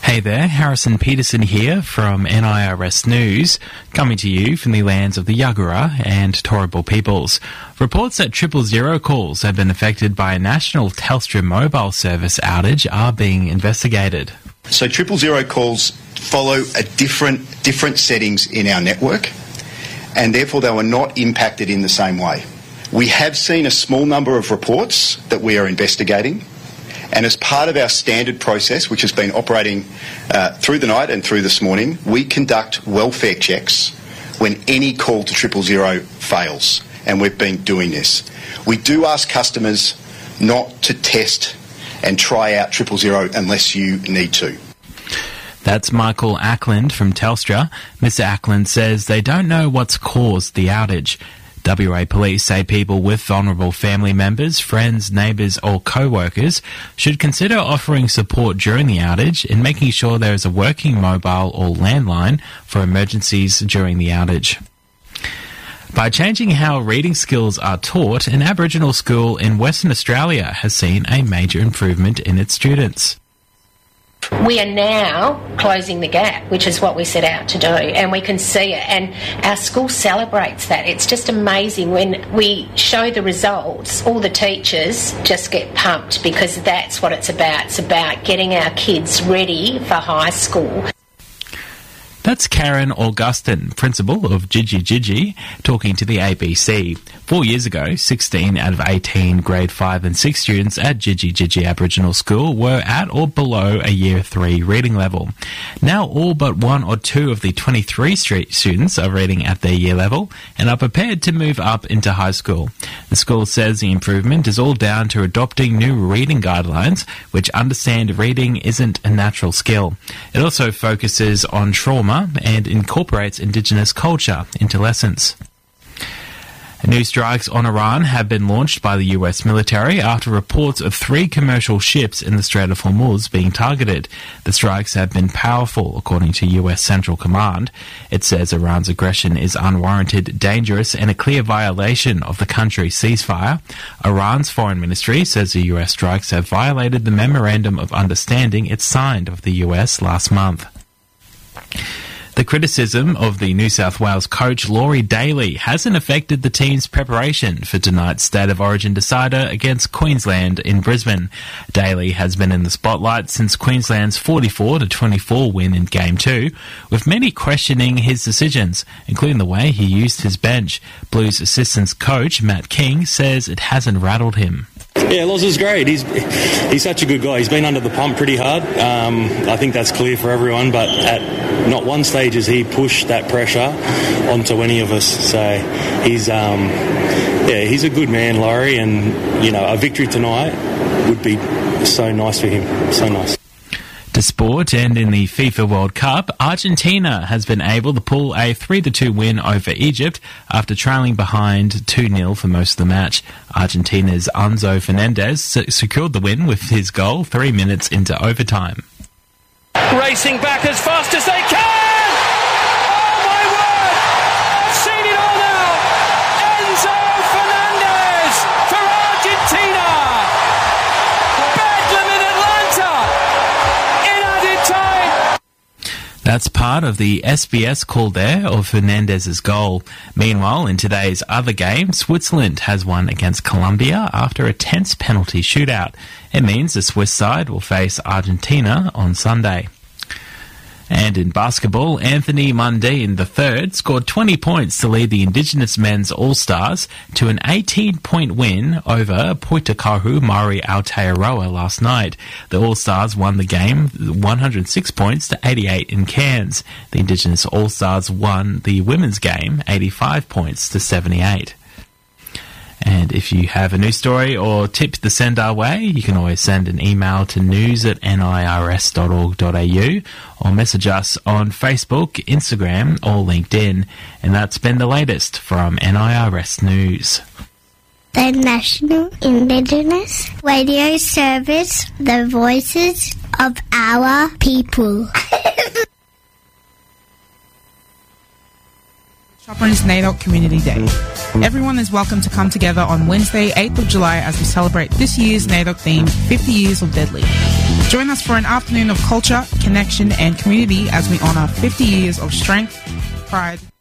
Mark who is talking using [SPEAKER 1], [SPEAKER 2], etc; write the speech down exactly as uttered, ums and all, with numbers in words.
[SPEAKER 1] Hey there, Harrison Peterson here from N I R S News, coming to you from the lands of the Yagara and Turrbal peoples. Reports that triple zero calls have been affected by a national Telstra mobile service outage are being investigated.
[SPEAKER 2] So triple zero calls follow a different different settings in our network, and therefore they were not impacted in the same way. We have seen a small number of reports that we are investigating, and as part of our standard process, which has been operating uh, through the night and through this morning, we conduct welfare checks when any call to triple zero fails, and we've been doing this. We do ask customers not to test and try out triple zero unless you need to.
[SPEAKER 1] That's Michael Ackland from Telstra. Mister Ackland says they don't know what's caused the outage. W A Police say people with vulnerable family members, friends, neighbours or co-workers should consider offering support during the outage and making sure there is a working mobile or landline for emergencies during the outage. By changing how reading skills are taught, an Aboriginal school in Western Australia has seen a major improvement in its students.
[SPEAKER 3] We are now closing the gap, which is what we set out to do, and we can see it, and our school celebrates that. It's just amazing when we show the results, all the teachers just get pumped because that's what it's about. It's about getting our kids ready for high school.
[SPEAKER 1] That's Karen Augustin, principal of Gigi Gigi, talking to the A B C. Four years ago, sixteen out of eighteen grade five and six students at Gigi Gigi Aboriginal School were at or below a year three reading level. Now all but one or two of the twenty-three students are reading at their year level and are prepared to move up into high school. The school says the improvement is all down to adopting new reading guidelines, which understand reading isn't a natural skill. It also focuses on trauma and incorporates Indigenous culture into lessons. New strikes on Iran have been launched by the U S military after reports of three commercial ships in the Strait of Hormuz being targeted. The strikes have been powerful, according to U S Central Command. It says Iran's aggression is unwarranted, dangerous, and a clear violation of the country's ceasefire. Iran's foreign ministry says the U S strikes have violated the memorandum of understanding it signed with the U S last month. The criticism of the New South Wales coach Laurie Daly hasn't affected the team's preparation for tonight's State of Origin decider against Queensland in Brisbane. Daly has been in the spotlight since Queensland's forty-four to twenty-four win in Game two, with many questioning his decisions, including the way he used his bench. Blues assistant coach Matt King says it hasn't rattled him.
[SPEAKER 4] Yeah, Loz is great. He's he's such a good guy. He's been under the pump pretty hard. Um, I think that's clear for everyone, but at not one stage has he pushed that pressure onto any of us. So he's um, yeah, he's a good man, Laurie, and you know, a victory tonight would be so nice for him. So nice.
[SPEAKER 1] To sport, and in the FIFA World Cup, Argentina has been able to pull a three to two win over Egypt after trailing behind two nil for most of the match. Argentina's Enzo Fernandez secured the win with his goal three minutes into overtime.
[SPEAKER 5] Racing back as fast as they can! Oh my word! I've seen it all now! Enzo Fernandez for Argentina! Bedlam in Atlanta! In added time!
[SPEAKER 1] That's part of the S B S call there of Fernandez's goal. Meanwhile, in today's other game, Switzerland has won against Colombia after a tense penalty shootout. It means the Swiss side will face Argentina on Sunday. And in basketball, Anthony Mundine the third scored twenty points to lead the Indigenous men's All-Stars to an eighteen-point win over Poitakahu Mauri Aotearoa last night. The All-Stars won the game one hundred six points to eighty-eight in Cairns. The Indigenous All-Stars won the women's game eighty-five points to seventy-eight. And if you have a news story or tip to send our way, you can always send an email to news at n i r s dot org dot a u or message us on Facebook, Instagram or LinkedIn. And that's been the latest from N I R S News.
[SPEAKER 6] The National Indigenous Radio Service, the voices of our people.
[SPEAKER 7] Copper's NAIDOC Community Day. Everyone is welcome to come together on Wednesday, eighth of July as we celebrate this year's NAIDOC theme, fifty years of Deadly. Join us for an afternoon of culture, connection and community as we honour fifty years of strength, pride